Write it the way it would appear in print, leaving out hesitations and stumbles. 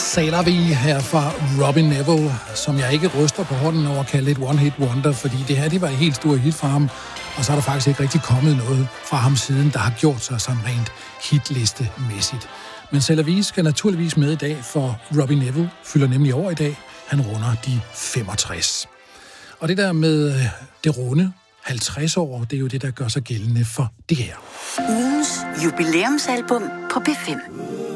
Sailor V her fra Robin Neville, som jeg ikke ryster på hånden over at kalde et one-hit wonder, fordi det her, det var et helt stort hit fra ham, og så er der faktisk ikke rigtig kommet noget fra ham siden, der har gjort sig sådan rent hitlistemæssigt. Men Sailor V skal naturligvis med i dag, for Robin Neville fylder nemlig år i dag. Han runder de 65. Og det der med det runde 50 år, det er jo det, der gør sig gældende for det her. Ugens jubilæumsalbum på B5.